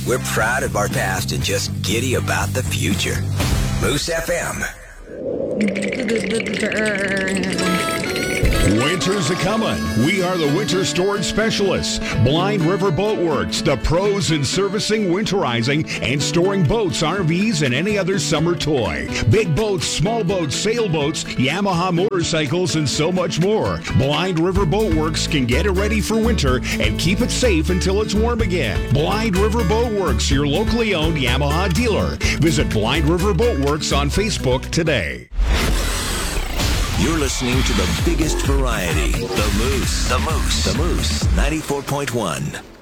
We're proud of our past and just giddy about the future. Moose FM. Winter's a-comin'. We are the winter storage specialists. Blind River Boat Works, the pros in servicing, winterizing, and storing boats, RVs, and any other summer toy. Big boats, small boats, sailboats, Yamaha motorcycles, and so much more. Blind River Boat Works can get it ready for winter and keep it safe until it's warm again. Blind River Boat Works, your locally owned Yamaha dealer. Visit Blind River Boat Works on Facebook today. You're listening to the biggest variety, The Moose. The Moose. The Moose, 94.1.